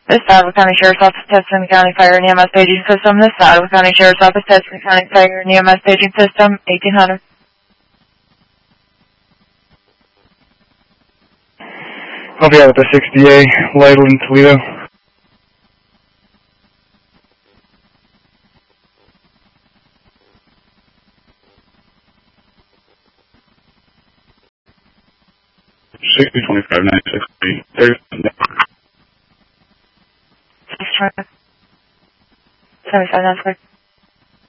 This Ottawa County Sheriff's Office testing the County Fire and EMS paging system. This Ottawa County Sheriff's Office testing the County Fire and EMS paging system, 1800. I'll be out with the 60A, Lytle in Toledo. This truck, 75 9